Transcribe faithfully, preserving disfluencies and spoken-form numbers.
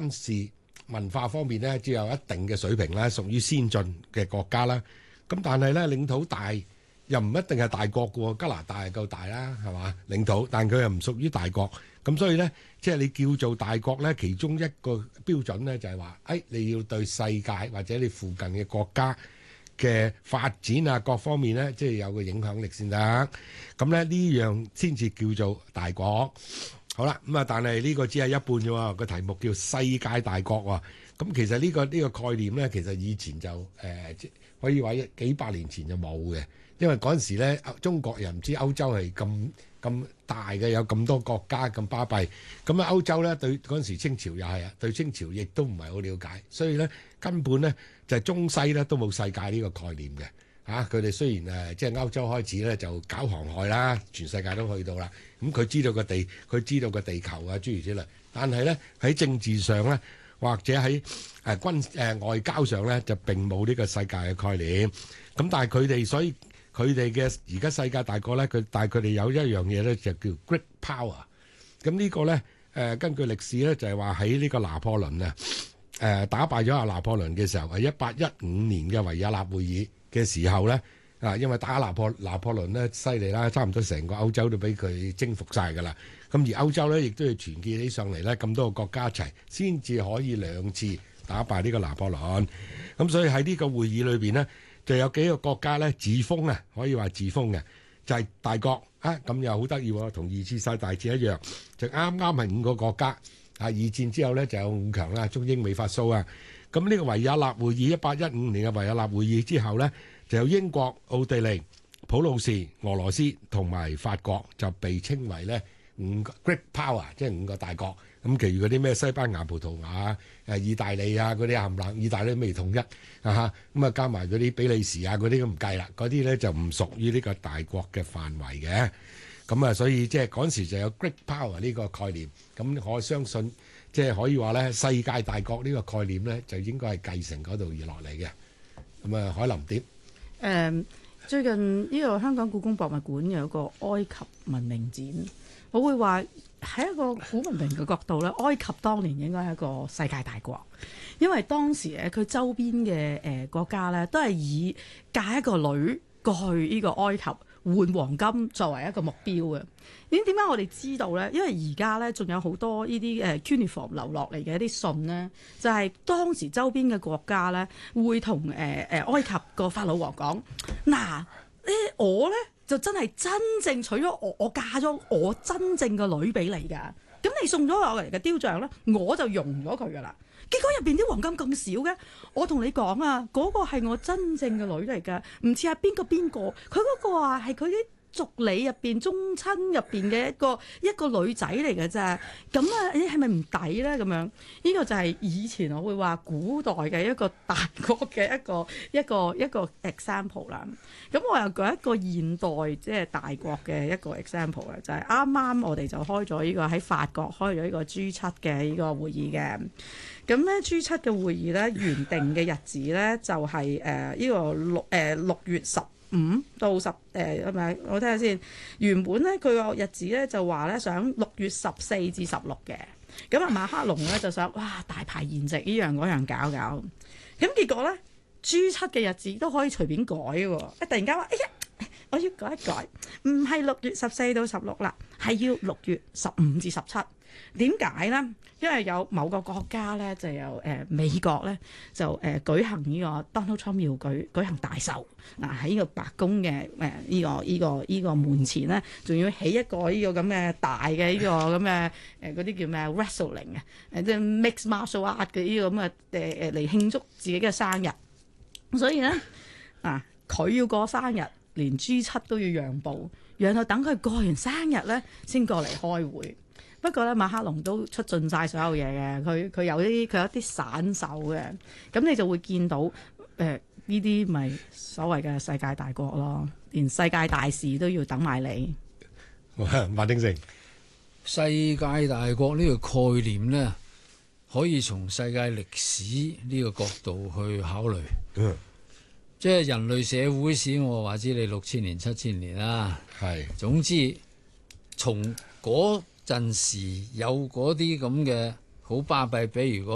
軍事文化方面咧，只有一定嘅水平啦，屬於先進嘅國家啦。咁但係咧，領土大又唔一定係大國嘅喎，加拿大係夠大啦，係嘛？領土，但佢又唔屬於大國。咁所以咧，即係你叫做大國咧，其中一個標準咧就係話，誒你要對世界或者你附近嘅國家嘅發展啊，各方面咧，即係有個影響力先得。咁咧呢樣先至叫做大國。好啦，咁啊，但係呢個只係一半啫喎。個題目叫世界大國喎。咁其實呢個呢個概念咧，其實以前就誒可以話幾百年前就冇嘅，因為嗰陣時咧，中國人唔知歐洲係咁咁大嘅，有咁多國家咁巴閉。咁啊，歐洲咧對嗰陣時清朝又係啊，對清朝亦都唔係好了解，所以咧根本咧就係中西咧都冇世界呢個概念嘅。嚇！佢哋雖然誒即係歐洲開始咧就搞航海啦，全世界都去到啦。咁佢知道個地，佢知道個地球啊諸如此類。但係咧喺政治上咧，或者喺誒軍誒外交上咧，就並冇呢個世界嘅概念。咁但係佢哋所以佢哋嘅而家世界大國咧，佢但係佢哋有一樣嘢咧就叫 Great Power。咁呢個咧誒根據歷史咧就係話喺呢個拿破崙啊誒打敗咗阿拿破崙嘅時候係一八一五年嘅維也納會議嘅時候咧，啊，因為打拿破拿破崙咧犀利啦，差唔多成個歐洲都俾佢征服晒㗎啦。咁而歐洲咧，亦都要團結起上嚟咧，咁多個國家一齊，先至可以兩次打敗呢個拿破崙。咁所以喺呢個會議裏邊呢，就有幾個國家咧自封啊，可以話自封嘅，就係、是、大國啊。咁又好得意喎，同二次世界大戰一樣，就啱啱係五個國家。啊，二戰之後咧就有五強啦，中英美法蘇啊。咁呢個維也納會議，一八一五年嘅維也納會議之後咧，就有英國、奧地利、普魯士、俄羅斯同埋法國就被稱為咧五個 Great Power，即係五個大國。咁其餘嗰啲咩西班牙、葡萄牙、誒意大利啊嗰啲冚唪唥，意大利都未統一啊嚇。咁啊加埋嗰啲比利時啊嗰啲都唔計啦，嗰啲咧就唔屬於呢個大國嘅範圍嘅。咁啊，所以即係嗰陣時就有 Great Power 呢個概念。咁我相信即係可以話咧，世界大國呢個概念咧，就應該係繼承嗰度而落嚟嘅。咁啊，海林點？誒、 嗯，最近呢個香港故宮博物館有一個埃及文明展，我會話喺一個古文明嘅角度咧，埃及當年應該係一個世界大國，因為當時咧佢周邊嘅誒國家咧都係以嫁一個女過去呢個埃及換黃金作為一個目標嘅。點點解我哋知道咧？因為而家咧仲有好多呢啲誒 cuneiform 流落嚟嘅一啲信咧，就係、是、當時周邊嘅國家咧會同誒誒埃及個法老王講：嗱，誒我咧就真係真正娶咗我，我嫁咗我真正嘅女俾你㗎。咁你送咗我嚟嘅雕像咧，我就用咗佢㗎啦。結果入邊啲黃金咁少嘅，我同你講啊，嗰、那個係我真正嘅女嚟㗎，唔似係邊個邊個，佢嗰個啊係佢啲族理入邊宗親入邊嘅一個一個女仔嚟嘅啫。咁啊，你係咪唔抵咧？咁樣呢、這個就係以前我會話古代嘅一個大國嘅一個一個一個 example 啦。咁我又舉一個現代即係大國嘅一個 example 啦，就係啱啱我哋就開咗呢、這個喺法國開咗呢個 G 七嘅呢個會議嘅。咁咧 G 七嘅會議咧原定嘅日子咧就係誒呢個六誒六月十五到十誒係咪？我睇下先。原本咧佢個日子咧就話咧想六月十四至十六嘅。咁啊馬克龍咧就想哇大排筵席呢樣嗰樣搞搞。咁結果咧 G 七嘅日子都可以隨便改喎。一突然間話哎呀我要改一改，唔係六月十四到十六啦，係要六月十五至十七。點解咧？因為有某個國家咧，就有誒、呃、美國咧，就誒、呃、舉行呢個 Donald Trump 要舉舉行大壽嗱，喺呢個白宮嘅誒呢個呢、這個呢、這個門前咧，仲要起一個呢個咁嘅大嘅呢、這個咁嘅誒嗰啲叫咩 wrestling 啊，誒即係 mixed martial art 嘅呢個咁嘅誒誒嚟慶祝自己嘅生日。所以咧啊，佢要過生日，連 G 七都要讓步，讓到等佢過完生日咧，先過嚟開會。不過咧，馬克龍都出盡晒所有嘢嘅，佢佢有啲佢有啲散手嘅，咁你就會見到誒呢啲咪所謂嘅世界大國咯，連世界大事都要等埋你。 馬鼎盛， 世界大國呢個概念呢，可以從世界歷史呢個角度去考慮。嗯，即係人類社會史，我話知你六千年、七千年啦。係，總之從嗰陣時有嗰啲咁嘅好巴閉，比如